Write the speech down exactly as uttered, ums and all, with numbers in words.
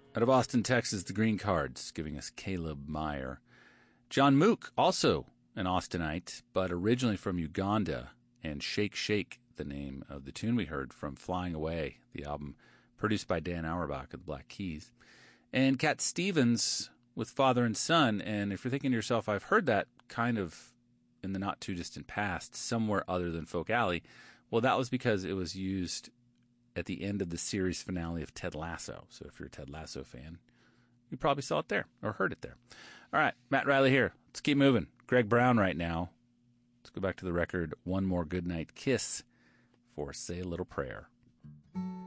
Out of Austin, Texas, the Green Cards giving us Caleb Meyer. John Mook, also an Austinite, but originally from Uganda, and Shake Shake, the name of the tune we heard from Flying Away, the album produced by Dan Auerbach of the Black Keys. And Cat Stevens with Father and Son, and if you're thinking to yourself, I've heard that kind of in the not-too-distant past, somewhere other than Folk Alley, well, that was because it was used at the end of the series finale of Ted Lasso. So if you're a Ted Lasso fan, you probably saw it there or heard it there. All right, Matt Riley here. Let's keep moving. Greg Brown right now. Let's go back to the record One More Goodnight Kiss for Say a Little Prayer.